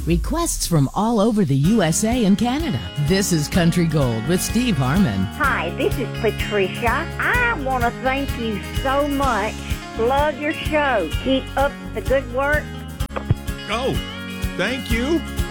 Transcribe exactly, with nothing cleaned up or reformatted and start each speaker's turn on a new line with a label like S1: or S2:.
S1: Requests from all over the U S A and Canada. This is Country Gold with Steve Harmon.
S2: Hi, this is Patricia. I want to thank you so much. Love your show. Keep up the good work.
S3: Oh, thank you.